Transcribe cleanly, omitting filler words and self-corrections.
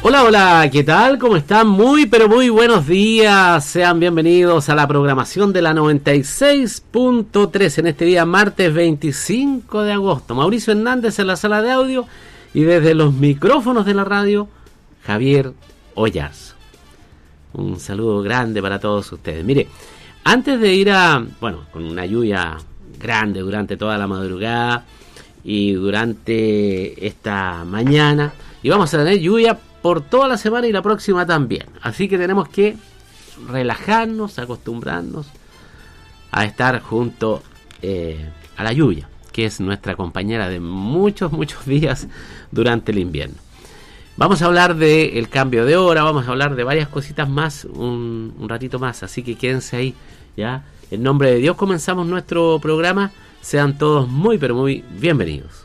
Hola, hola, ¿qué tal? ¿Cómo están? Muy, pero muy buenos días. Sean bienvenidos a la programación de la 96.3 en este día martes 25 de agosto. Mauricio Hernández en la sala de audio y desde los micrófonos de la radio, Javier Ollarzo. Un saludo grande para todos ustedes. Mire, antes de ir con una lluvia grande durante toda la madrugada y durante esta mañana, y vamos a tener lluvia por toda la semana y la próxima también. Así que tenemos que relajarnos, acostumbrarnos a estar junto a la lluvia, que es nuestra compañera de muchos días durante el invierno. Vamos a hablar del cambio de hora, vamos a hablar de varias cositas más un ratito más, así que quédense ahí, ¿ya? En nombre de Dios comenzamos nuestro programa. Sean todos muy, pero muy bienvenidos.